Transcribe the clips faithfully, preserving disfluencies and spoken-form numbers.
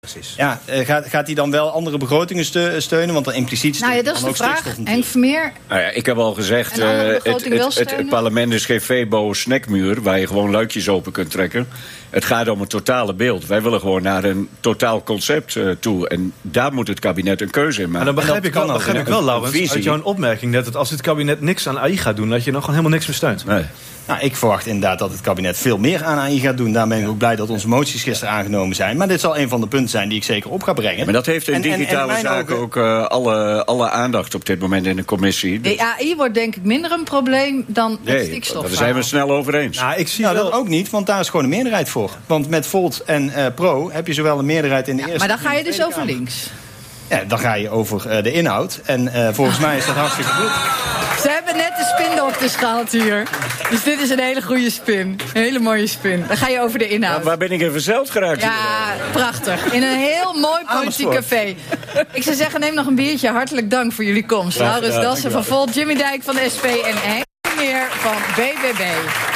Precies. Ja, gaat, gaat hij dan wel andere begrotingen steunen? Want dan impliciet nou ja, dat is de vraag. Henk Vermeer. Nou ja, ik heb al gezegd, uh, het, het, het, het parlement is geen Febo-snackmuur waar je gewoon luikjes open kunt trekken. Het gaat om het totale beeld. Wij willen gewoon naar een totaal concept uh, toe. En daar moet het kabinet een keuze in maken. En dan begrijp ik wel, begrijp ik wel Laurens, uit jouw opmerking dat het, als het kabinet niks aan A I gaat doen, dat je nog gewoon helemaal niks meer steunt. Nee. Nou, ik verwacht inderdaad dat het kabinet veel meer aan A I gaat doen. Daarom ben ik ook blij dat onze moties gisteren aangenomen zijn. Maar dit zal een van de punten zijn die ik zeker op ga brengen. Maar dat heeft in en, digitale en, en zaken ogen... ook uh, alle, alle aandacht op dit moment in de commissie. De A I wordt denk ik minder een probleem dan het nee, stikstof. Daar zijn we snel over eens. Nou, ik zie nou, wel... dat ook niet, want daar is gewoon een meerderheid voor. Want met Volt en uh, Pro heb je zowel een meerderheid in de ja, eerste... Maar dan ga je dus over links. Ja, dan ga je over uh, de inhoud. En uh, volgens mij is dat hartstikke goed. Ze hebben net de spindokters gehad hier. Dus dit is een hele goede spin. Een hele mooie spin. Dan ga je over de inhoud. Ja, waar ben ik in verzeild geraakt? Ja, prachtig. In een heel mooi politiek café. Ik zou zeggen, neem nog een biertje. Hartelijk dank voor jullie komst. Ja, Laurens ja, Dassen van Volt, Jimmy Dijk van de S P en Henk Vermeer van B B B.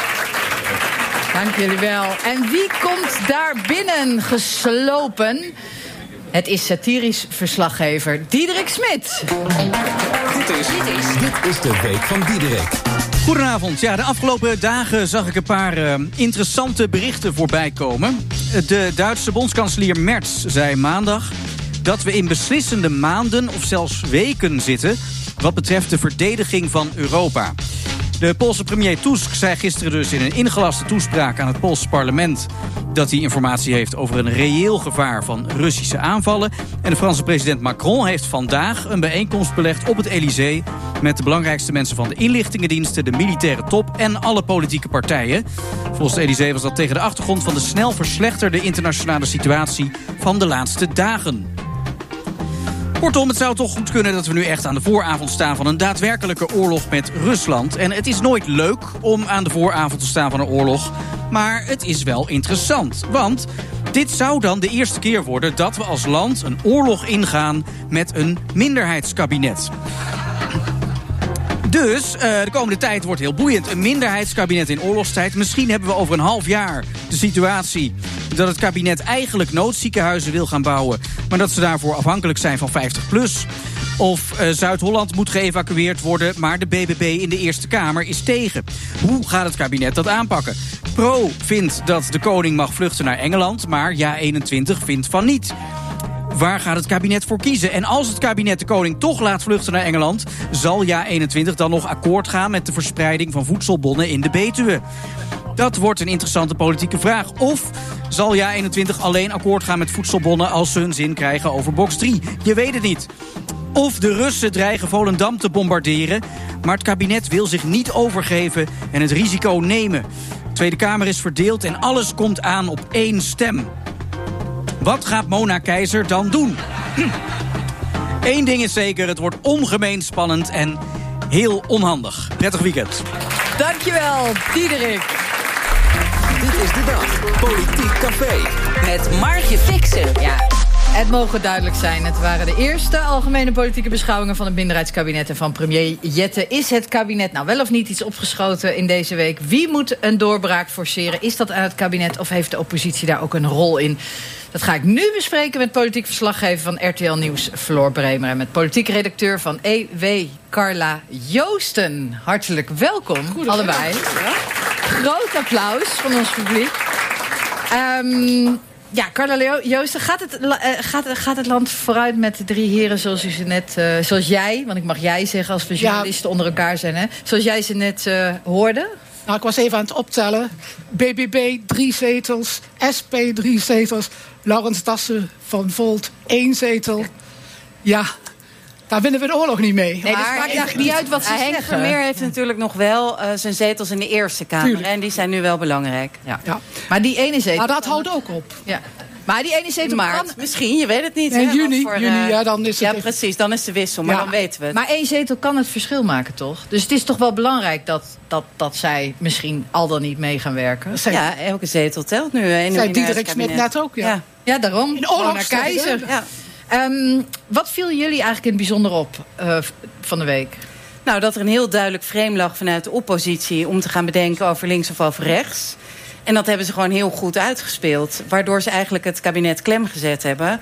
Dank jullie wel. En wie komt daar binnen geslopen? Het is satirisch verslaggever Diederik Smit. Dit is, dit is, dit is de week van Diederik. Goedenavond. Ja, de afgelopen dagen zag ik een paar uh, interessante berichten voorbij komen. De Duitse bondskanselier Merz zei maandag dat we in beslissende maanden of zelfs weken zitten wat betreft de verdediging van Europa. De Poolse premier Tusk zei gisteren dus in een ingelaste toespraak aan het Poolse parlement dat hij informatie heeft over een reëel gevaar van Russische aanvallen. En de Franse president Macron heeft vandaag een bijeenkomst belegd op het Elysée met de belangrijkste mensen van de inlichtingendiensten, de militaire top en alle politieke partijen. Volgens de Elysée was dat tegen de achtergrond van de snel verslechterde internationale situatie van de laatste dagen. Kortom, het zou toch goed kunnen dat we nu echt aan de vooravond staan van een daadwerkelijke oorlog met Rusland. En het is nooit leuk om aan de vooravond te staan van een oorlog, maar het is wel interessant. Want dit zou dan de eerste keer worden dat we als land een oorlog ingaan met een minderheidskabinet. Dus uh, de komende tijd wordt heel boeiend. Een minderheidskabinet in oorlogstijd. Misschien hebben we over een half jaar de situatie dat het kabinet eigenlijk noodziekenhuizen wil gaan bouwen, maar dat ze daarvoor afhankelijk zijn van vijftig plus. Of uh, Zuid-Holland moet geëvacueerd worden, maar de B B B in de Eerste Kamer is tegen. Hoe gaat het kabinet dat aanpakken? Pro vindt dat de koning mag vluchten naar Engeland, maar Ja eenentwintig vindt van niet. Waar gaat het kabinet voor kiezen? En als het kabinet de koning toch laat vluchten naar Engeland, zal Ja eenentwintig dan nog akkoord gaan met de verspreiding van voedselbonnen in de Betuwe? Dat wordt een interessante politieke vraag. Of zal Ja eenentwintig alleen akkoord gaan met voedselbonnen als ze hun zin krijgen over box drie? Je weet het niet. Of de Russen dreigen Volendam te bombarderen, maar het kabinet wil zich niet overgeven en het risico nemen. De Tweede Kamer is verdeeld en alles komt aan op één stem. Wat gaat Mona Keizer dan doen? Hm. Eén ding is zeker, het wordt ongemeen spannend en heel onhandig. Prettig weekend. Dankjewel, Diederik. Dit is de dag. Politiek Café. Met Margje Fixen. Ja. Het mogen duidelijk zijn. Het waren de eerste algemene politieke beschouwingen van het minderheidskabinet en van premier Jette. Is het kabinet nou wel of niet iets opgeschoten in deze week? Wie moet een doorbraak forceren? Is dat aan het kabinet of heeft de oppositie daar ook een rol in? Dat ga ik nu bespreken met politiek verslaggever van R T L Nieuws, Floor Bremer. En met politiek redacteur van E W, Carla Joosten. Hartelijk welkom, allebei. Groot applaus van ons publiek. Um, ja, Carla Joosten, gaat het, uh, gaat, gaat het land vooruit met de drie heren zoals u ze net, uh, zoals jij, want ik mag jij zeggen als we journalisten ja. onder elkaar zijn, hè? Zoals jij ze net uh, hoorde? Nou, ik was even aan het optellen. B B B drie zetels, S P drie zetels, Laurens Dassen van Volt één zetel. Ja, daar winnen we de oorlog niet mee. Nee, maar het maakt eigenlijk niet uit wat ze uh, zeggen. Henk Vermeer heeft natuurlijk nog wel uh, zijn zetels in de Eerste Kamer. Tuurlijk. En die zijn nu wel belangrijk. Ja. Ja. Maar die ene zetel... Maar dat houdt ook op. Ja. Maar die ene zetel maart, kan... misschien, je weet het niet. In hè, juni, voor, juni uh, ja, dan is het... Ja, even... precies, dan is de wissel, maar ja. dan weten we het. Maar één zetel kan het verschil maken, toch? Dus het is toch wel belangrijk dat, dat, dat zij misschien al dan niet mee gaan werken? Zij... Ja, elke zetel telt nu. In Zij Diederik Smit net ook, ja. Ja, ja daarom. In Mona Keizer. Ja. Um, wat viel jullie eigenlijk in het bijzonder op uh, van de week? Nou, dat er een heel duidelijk frame lag vanuit de oppositie om te gaan bedenken over links of over rechts. En dat hebben ze gewoon heel goed uitgespeeld. Waardoor ze eigenlijk het kabinet klem gezet hebben.